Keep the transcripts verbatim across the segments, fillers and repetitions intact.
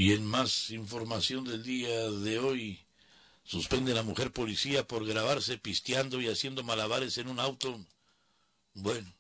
Y en más información del día de hoy, suspende a la mujer policía por grabarse pisteando y haciendo malabares en un auto. Bueno,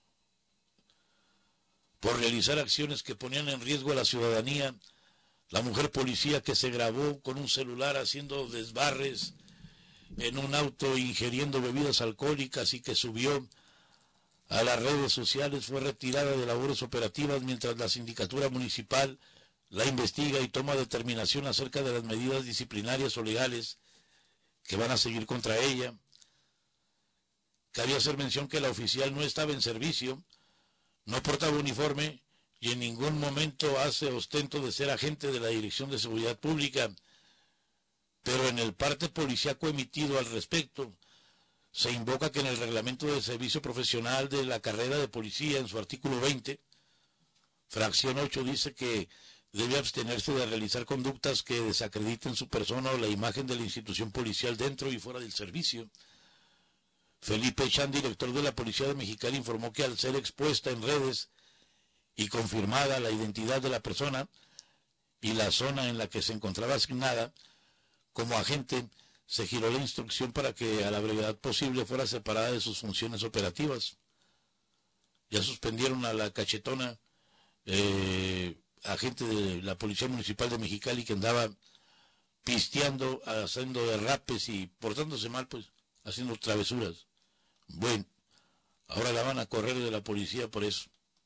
por realizar acciones que ponían en riesgo a la ciudadanía, la mujer policía que se grabó con un celular haciendo desbarres en un auto ingiriendo bebidas alcohólicas y que subió a las redes sociales fue retirada de labores operativas mientras la sindicatura municipal la investiga y toma determinación acerca de las medidas disciplinarias o legales que van a seguir contra ella. Cabía hacer mención que la oficial no estaba en servicio, no portaba uniforme y en ningún momento hace ostento de ser agente de la Dirección de Seguridad Pública, pero en el parte policíaco emitido al respecto, se invoca que en el reglamento de servicio profesional de la carrera de policía, en su artículo veinte, fracción ocho, dice que debe abstenerse de realizar conductas que desacrediten su persona o la imagen de la institución policial dentro y fuera del servicio. Felipe Chan, director de la Policía de Mexicali, informó que al ser expuesta en redes y confirmada la identidad de la persona y la zona en la que se encontraba asignada como agente, se giró la instrucción para que a la brevedad posible fuera separada de sus funciones operativas. Ya suspendieron a la cachetona, eh, agente de la Policía Municipal de Mexicali, que andaba pisteando, haciendo derrapes y portándose mal, pues, haciendo travesuras. Bueno, ahora la van a correr de la policía por eso.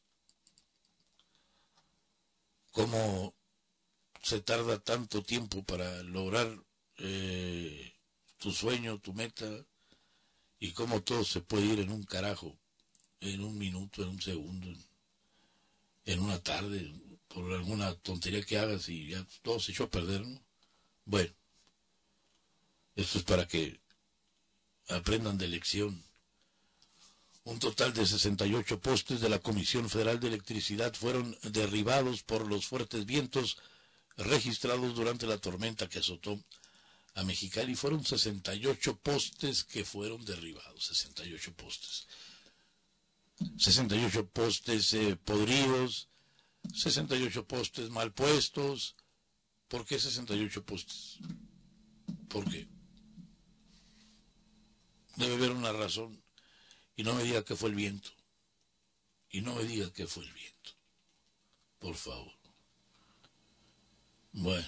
¿Cómo se tarda tanto tiempo para lograr eh, tu sueño, tu meta, y cómo todo se puede ir en un carajo, en un minuto, en un segundo, en, en una tarde, por alguna tontería que hagas y ya todo se echó a perder, ¿no? Bueno, esto es para que aprendan de lección. Un total de sesenta y ocho postes de la Comisión Federal de Electricidad fueron derribados por los fuertes vientos registrados durante la tormenta que azotó a Mexicali. Fueron sesenta y ocho postes que fueron derribados, sesenta y ocho postes. sesenta y ocho postes eh, podridos, sesenta y ocho postes mal puestos. ¿Por qué sesenta y ocho postes? ¿Por qué? Debe haber una razón. Y no me diga que fue el viento. Y no me diga que fue el viento. Por favor. Bueno.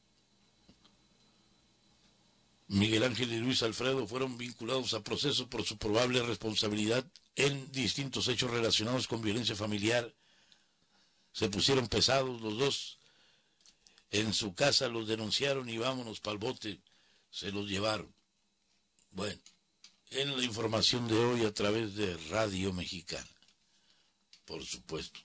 Miguel Ángel y Luis Alfredo fueron vinculados a proceso por su probable responsabilidad en distintos hechos relacionados con violencia familiar. Se pusieron pesados los dos. En su casa los denunciaron y vámonos pa'l bote. Se los llevaron. Bueno. En la información de hoy a través de Radio Mexicana, por supuesto.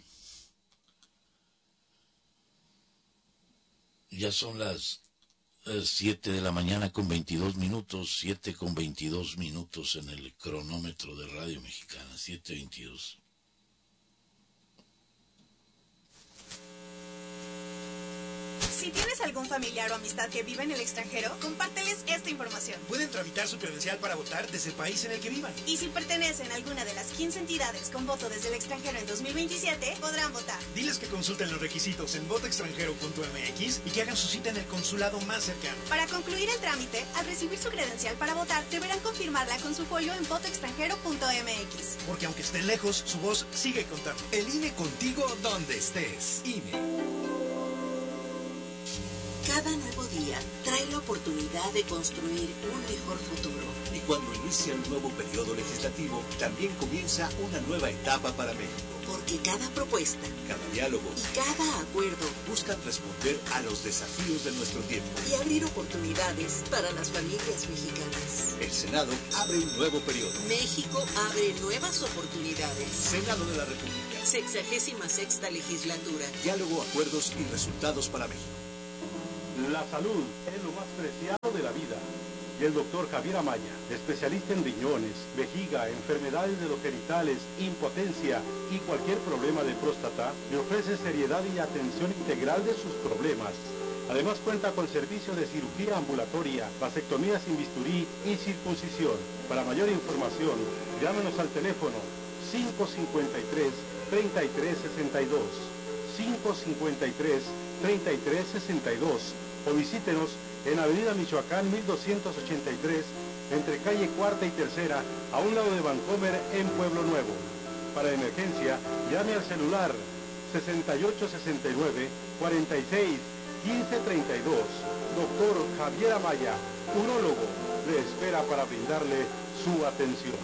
Ya son las siete de la mañana con veintidós minutos, siete con veintidós minutos en el cronómetro de Radio Mexicana, siete veintidós. Si tienes algún familiar o amistad que vive en el extranjero, compárteles esta información. Pueden tramitar su credencial para votar desde el país en el que vivan. Y si pertenecen a alguna de las quince entidades con voto desde el extranjero en dos mil veintisiete, podrán votar. Diles que consulten los requisitos en voto extranjero punto m x y que hagan su cita en el consulado más cercano. Para concluir el trámite, al recibir su credencial para votar, deberán confirmarla con su folio en voto extranjero punto m x. Porque aunque estén lejos, su voz sigue contando. El I N E contigo donde estés. I N E. Cada nuevo día trae la oportunidad de construir un mejor futuro. Y cuando inicia un nuevo periodo legislativo, también comienza una nueva etapa para México. Porque cada propuesta, cada diálogo y cada acuerdo buscan responder a los desafíos de nuestro tiempo y abrir oportunidades para las familias mexicanas. El Senado abre un nuevo periodo. México abre nuevas oportunidades. Senado de la República. Sexagésima sexta legislatura. Diálogo, acuerdos y resultados para México. La salud es lo más preciado de la vida. Y el doctor Javier Amaya, especialista en riñones, vejiga, enfermedades de los genitales, impotencia y cualquier problema de próstata, le ofrece seriedad y atención integral de sus problemas. Además cuenta con servicio de cirugía ambulatoria, vasectomía sin bisturí y circuncisión. Para mayor información, llámenos al teléfono cinco cinco tres, treinta y tres sesenta y dos. cinco cinco tres, tres tres seis dos o visítenos en Avenida Michoacán mil doscientos ochenta y tres, entre calle Cuarta y Tercera, a un lado de Vancomer, en Pueblo Nuevo. Para emergencia, llame al celular sesenta y ocho sesenta y nueve, cuarenta y seis, quince treinta y dos. Doctor Javier Amaya, urólogo, le espera para brindarle su atención.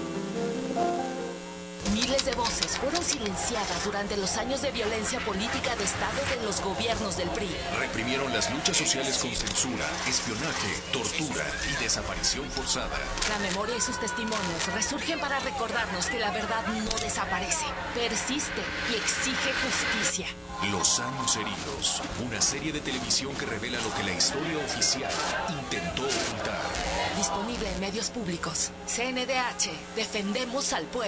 Miles de voces fueron silenciadas durante los años de violencia política de Estado de los gobiernos del P R I. Reprimieron las luchas sociales con censura, espionaje, tortura y desaparición forzada. La memoria y sus testimonios resurgen para recordarnos que la verdad no desaparece, persiste y exige justicia. Los años heridos, una serie de televisión que revela lo que la historia oficial intentó ocultar. Disponible en medios públicos. C N D H, defendemos al pueblo.